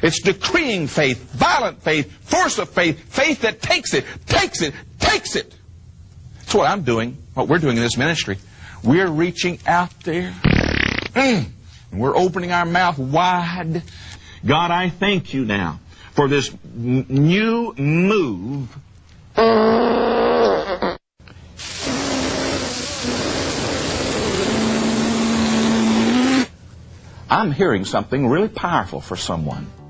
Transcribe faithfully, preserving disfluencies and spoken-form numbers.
It's decreeing faith, violent faith, force of faith, faith that takes it, takes it, takes it. That's what I'm doing, what we're doing in this ministry. We're reaching out there, mm, and we're opening our mouth wide. God, I thank you now for this n- new move. I'm hearing something really powerful for someone.